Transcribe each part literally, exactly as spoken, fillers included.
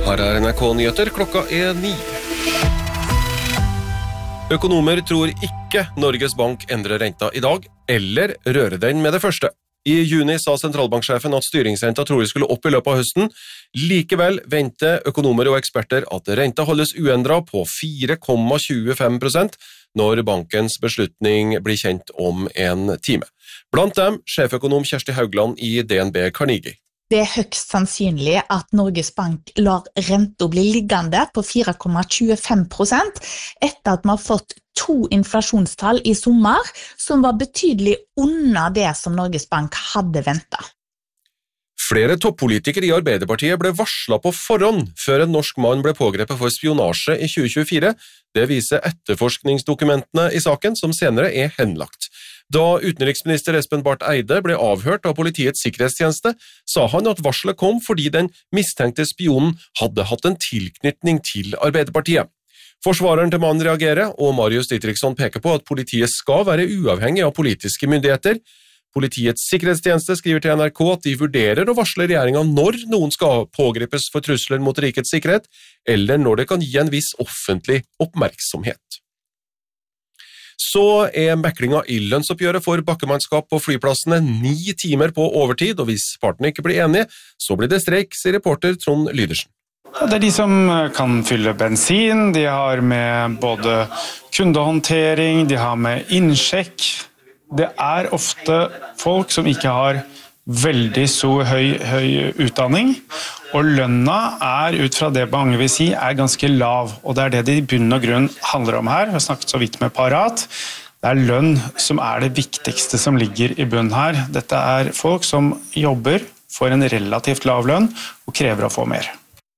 Her er N R K-nyheter, klokka er ni. Økonomer tror ikke Norges Bank endrer renta i dag, eller rører den med det første. I juni sa sentralbanksjefen at styringsrenta trolig skulle opp i løpet av høsten. Likevel venter økonomer og eksperter at renta holdes uendret på fire komma tjuefem prosent når bankens beslutning blir kjent om en time. Blant dem sjeføkonom Kjersti Haugland i D N B Carnegie. Det er høyst sannsynlig at Norges Bank lar renta bli liggende på fire komma tjuefem prosent etter at vi har fått to inflasjonstall i sommer som var betydelig under det som Norges Bank hadde ventet. Flere toppolitikere i Arbeiderpartiet ble varslet på forhånd før en norsk mann ble pågrepet for spionasje i tjue tjuefire. Det viser etterforskningsdokumentene i saken som senere er henlagt. Da utenriksminister Espen Barth Eide ble avhørt av politiets sikkerhetstjeneste, sa han at varselet kom fordi den mistenkte spionen hadde hatt en tilknytning til Arbeiderpartiet. Forsvareren til mannen reagerer, og Marius Dietrichson peker på at politiet skal være uavhengig av politiske myndigheter. Politiets sikkerhetstjeneste skriver til N R K at de vurderer å varsle regjeringen når noen skal pågripes for trusler mot rikets sikkerhet, eller når det kan gi en viss offentlig oppmerksomhet. Så er meklinga i lønnsoppgjøret for bakkemannskap på flyplassene ni timer på overtid, og hvis partene ikke blir enige, så blir det streik, sier reporter Trond Lydersen. Det er de som kan fylle bensin, de har med både kundehåndtering, de har med innsjekk. Det er ofte folk som ikke har veldig så høy, høy utdanning, og lønna er, ut fra det mange vil si, er ganske lav, og det er det det i bunn og grunn handler om her. Vi har snakket så vidt med Parat. Det er lønn som er det viktigste som ligger i bunn her. Dette er folk som jobber for en relativt lav lønn og krever å få mer.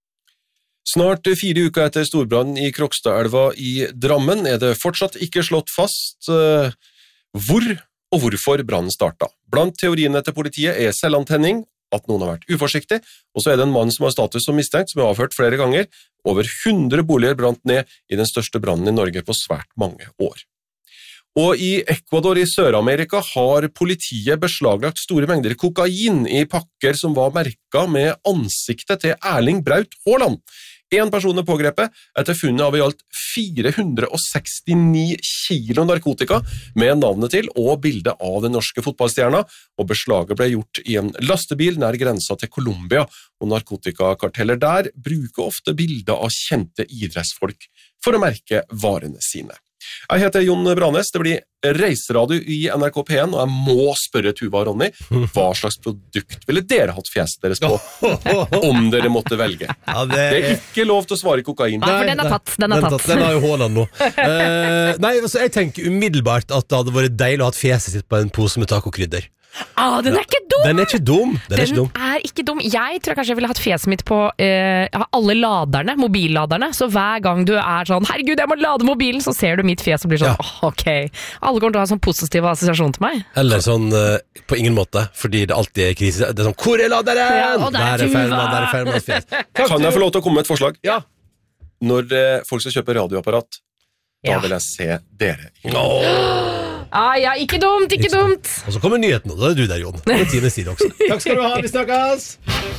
Snart fire uker etter storbrannen i Krokstadelva i Drammen er det fortsatt ikke slått fast uh, hvor og hvorfor brannen startet. Blant teoriene til politiet er selvantenning, at noen har vært uforsiktig, og så er det en mann som har status som mistenkt, som er avhørt flere ganger. Over hundre boliger brant ned i den største brannen i Norge på svært mange år. Og i Ecuador i Sør-Amerika har politiet beslaglagt store mengder kokain i pakker som var merket med ansiktet til Erling Braut Haaland. En person er pågrepet etter funnet av i alt fire hundre sekstini kilo narkotika med navnet til og bildet av den norske fotballstjerna, og beslaget ble gjort i en lastebil nær grensa til Colombia, og narkotikakarteller der bruker ofte bilder av kjente idrettsfolk for å merke varene sine. Jeg heter Jon Branes, det blir reiseradio i N R K P en, og jeg må spørre Tuva og Ronny, hva slags produkt ville dere hatt fjeset deres på, om dere måtte velge? Ja, det... det er ikke lov til å svare kokain. Nei, for den er tatt. Den, er tatt. den, den har jo Haaland nå. uh, nei, altså, jeg tenker umiddelbart at det hadde vært deilig å ha fjeset sitt på en pose med tacokrydder. Ah, den er ikke dum! Den er ikke dum. Den, den er, ikke dum. er ikke dum. Jeg tror kanskje jeg ville hatt fjeset mitt på eh, alle laderne, mobilladerne, så hver gang du er sånn, herregud, jeg må lade mobilen, så ser du mitt fjes og blir sånn, ja. oh, ok. Alle kommer til å ha sånn positiv assosiasjon til meg. Eller sånn, uh, på ingen måte, fordi det alltid er krise. Det er sånn, hvor er laderen? Ja, og der er der er feil mann, der er feil manns fjes. Kan jeg få lov til å komme med et forslag? Ja. Når eh, folk skal kjøpe radioapparat, da Ja. vil jeg se dere. Åh. Ah, ja, ikke dumt, ikke dumt. Og så kommer nyheten, og da er du der, Jon. Og Tine sier det også. Takk skal du ha, vi snakkes!